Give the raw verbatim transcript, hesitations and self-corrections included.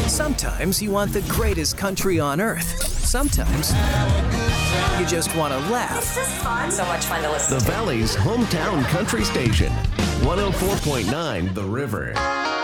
Sometimes you want the greatest country on earth. Sometimes you just want to laugh. It's just fun. So much fun to listen The to. Valley's hometown country station, one oh four point nine The River.